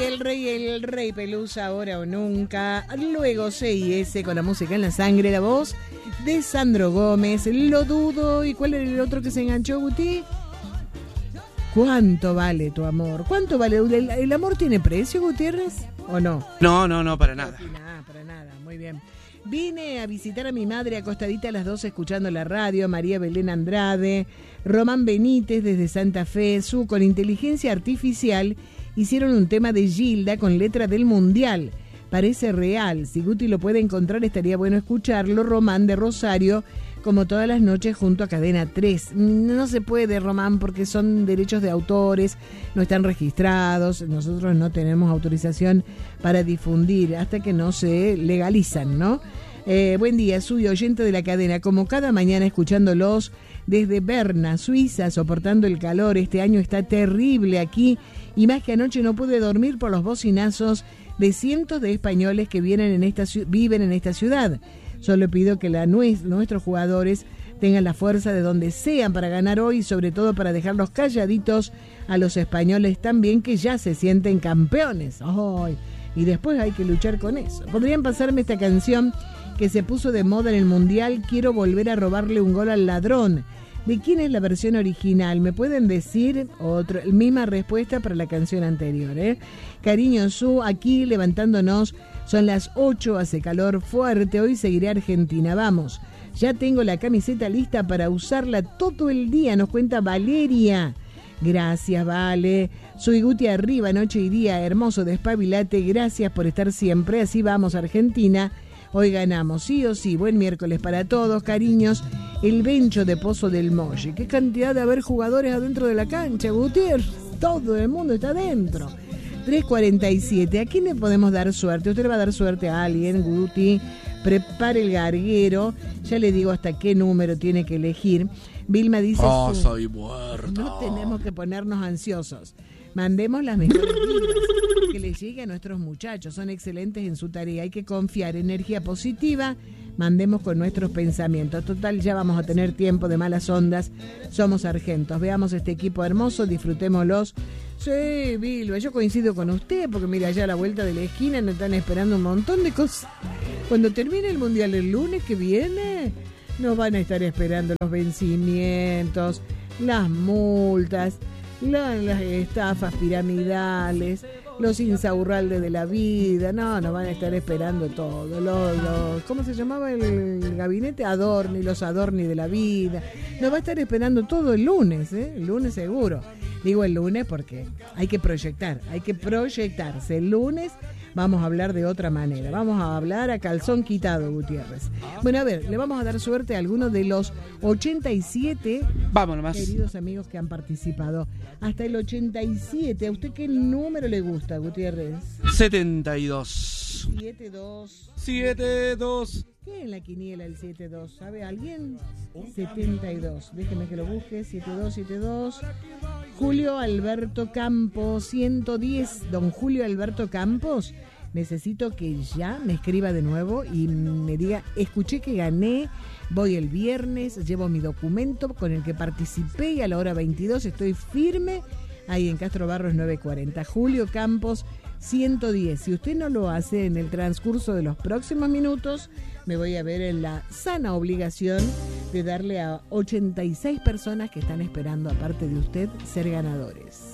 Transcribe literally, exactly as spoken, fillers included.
el rey, el rey Pelusa, ahora o nunca. Luego C I S con la música en la sangre, la voz de Sandro Gómez. Lo dudo. ¿Y cuál era el otro que se enganchó, Guti? ¿Cuánto vale tu amor? ¿Cuánto vale? ¿El, el amor tiene precio, Gutiérrez? ¿O no? No, no, no, para nada. No, nada, para nada. Muy bien. Vine a visitar a mi madre acostadita a las dos escuchando la radio, María Belén Andrade, Román Benítez desde Santa Fe, su con inteligencia artificial hicieron un tema de Gilda con letra del Mundial. Parece real, si Guti lo puede encontrar estaría bueno escucharlo. Román de Rosario, como todas las noches junto a Cadena tres. No se puede, Román, porque son derechos de autores, no están registrados, nosotros no tenemos autorización para difundir hasta que no se legalizan, ¿no? Eh, buen día, soy oyente de la cadena, como cada mañana escuchándolos desde Berna, Suiza, soportando el calor. Este año está terrible aquí y más que anoche no pude dormir por los bocinazos de cientos de españoles que vienen en esta, viven en esta ciudad. Solo pido que la, nuestros jugadores tengan la fuerza de donde sean para ganar hoy y sobre todo para dejarlos calladitos a los españoles también, que ya se sienten campeones. Oh, y después hay que luchar con eso. ¿Podrían pasarme esta canción que se puso de moda en el Mundial? Quiero volver a robarle un gol al ladrón. ¿De quién es la versión original? ¿Me pueden decir? Otra, misma respuesta para la canción anterior, ¿eh? Cariño Su, aquí levantándonos. Son las ocho, hace calor fuerte. Hoy seguiré Argentina. Vamos. Ya tengo la camiseta lista para usarla todo el día, nos cuenta Valeria. Gracias, Vale. Soy Guti arriba, noche y día. Hermoso, despabilate. Gracias por estar siempre. Así vamos, Argentina. Hoy ganamos, sí o sí. Buen miércoles para todos, cariños. El Bencho de Pozo del Molle. Qué cantidad de haber jugadores adentro de la cancha, Gutiérrez. Todo el mundo está adentro. tres cuarenta y siete. ¿A quién le podemos dar suerte? Usted le va a dar suerte a alguien, Guti. Prepare el garguero. Ya le digo hasta qué número tiene que elegir. Vilma dice... Oh, su... soy muerto. No tenemos que ponernos ansiosos. Mandemos las mejores vibras que les llegue a nuestros muchachos. Son excelentes en su tarea. Hay que confiar. Energía positiva. Mandemos con nuestros pensamientos. Total, ya vamos a tener tiempo de malas ondas. Somos argentos. Veamos este equipo hermoso. Disfrutémoslos. Sí, Vilma, yo coincido con usted. Porque mira, allá a la vuelta de la esquina nos están esperando un montón de cosas. Cuando termine el Mundial el lunes que viene, nos van a estar esperando los vencimientos, las multas, la, las estafas piramidales, los insaurraldes de la vida. No, nos van a estar esperando todo. Los, los, ¿Cómo se llamaba el, el gabinete? Adorni, los Adorni de la vida. Nos va a estar esperando todo el lunes, ¿eh? El lunes seguro. Digo el lunes porque hay que proyectar, hay que proyectarse. El lunes vamos a hablar de otra manera. Vamos a hablar a calzón quitado, Gutiérrez. Bueno, a ver, le vamos a dar suerte a algunos de los ochenta y siete Vámonos, queridos amigos que han participado. Hasta el ochenta y siete. ¿A usted qué número le gusta, Gutiérrez? setenta y dos. siete dos. siete dos. ¿Qué en la quiniela el siete dos? ¿Sabe alguien? setenta y dos. Déjeme que lo busque. siete dos siete dos. Julio Alberto Campos, ciento diez. Don Julio Alberto Campos, necesito que ya me escriba de nuevo y me diga, escuché que gané, voy el viernes, llevo mi documento con el que participé y a la hora veintidós estoy firme ahí en Castro Barros nueve cuarenta. Julio Campos, ciento diez. Si usted no lo hace en el transcurso de los próximos minutos, me voy a ver en la sana obligación de darle a ochenta y seis personas que están esperando, aparte de usted, ser ganadores.